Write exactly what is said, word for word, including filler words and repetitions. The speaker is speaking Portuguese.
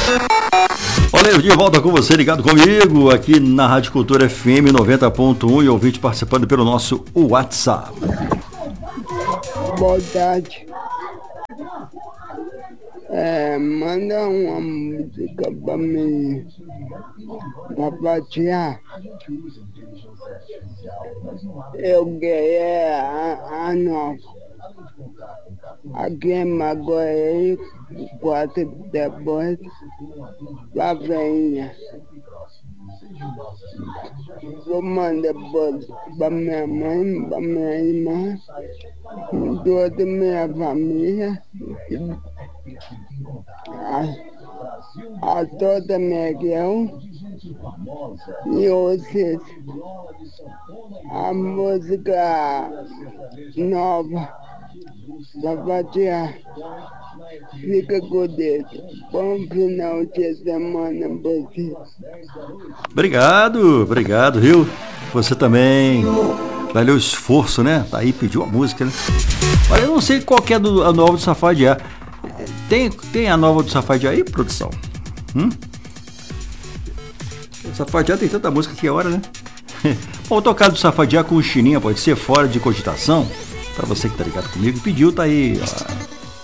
Olha, eu de volta com você, ligado comigo, aqui na Rádio Cultura F M noventa ponto um e ouvinte participando pelo nosso WhatsApp. Boa tarde. É, manda uma música pra mim, pra fatiar. Eu ganhei a, a nova. Aqui em Magoé, quatro depois, pra veinha. Vou mandar pra minha mãe, pra minha irmã, toda minha família, a, a toda minha região, e vocês. A música nova, pra fatiar. Fica com Deus. Bom final de semana pra você. Obrigado, obrigado, viu? Você também. Valeu o esforço, né? Tá aí, pediu a música, né? Olha, eu não sei qual que é do, a nova do Safadiá. Tem, tem a nova do Safadiá aí, produção? Hum? O Safadiá tem tanta música que é hora, né? Bom, tocar do Safadiá com o Chininha pode ser fora de cogitação. Pra você que tá ligado comigo, pediu, tá aí, ó.